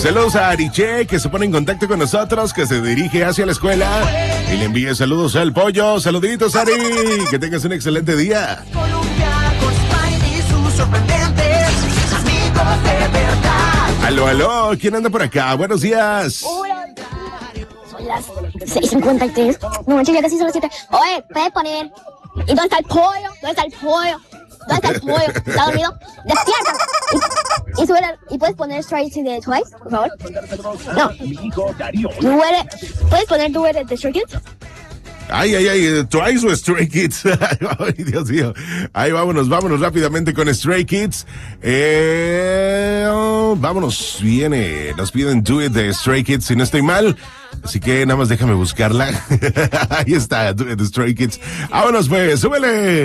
Saludos a Ariche, que se pone en contacto con nosotros, que se dirige hacia la escuela. Y le envíe saludos al pollo. Saluditos, Ari. Que tengas un excelente día. Aló, aló. ¿Quién anda por acá? Buenos días. Hola. Son las 6:53. No manches, ya casi son las 7. Oye, puedes poner. ¿Y dónde está el pollo? ¿Dónde está el pollo? ¿Dónde está el pollo? ¿Está dormido? ¡Despierta! Y puedes poner Stray Kids de Twice, por favor. No. ¿Puedes poner Do It de Stray Kids? Ay, Twice o Stray Kids. Ay, Dios mío. Ahí vámonos rápidamente con Stray Kids. Vámonos, nos piden Do It de Stray Kids, si no estoy mal. Así que nada más déjame buscarla. Ahí está, Do It de Stray Kids. Vámonos pues, súbele.